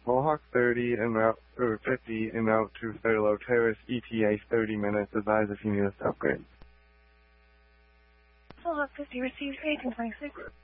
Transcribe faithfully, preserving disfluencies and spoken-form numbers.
Mohawk thirty en route, or fifty en route to Fairlow Terrace, E T A thirty minutes. Advise if you need us to upgrade. Mohawk fifty received eighteen twenty-six.